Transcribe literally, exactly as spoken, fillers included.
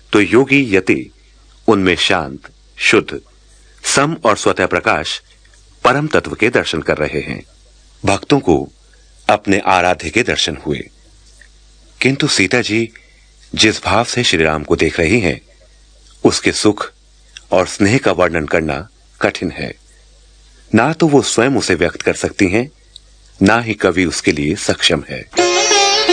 तो योगी यति उनमें शांत, शुद्ध, सम और स्वतः प्रकाश परम तत्व के दर्शन कर रहे हैं। भक्तों को अपने आराध्य के दर्शन हुए, किंतु सीता जी जिस भाव से श्री राम को देख रही हैं, उसके सुख और स्नेह का वर्णन करना कठिन है। ना तो वो स्वयं उसे व्यक्त कर सकती हैं, ना ही कवि उसके लिए सक्षम है।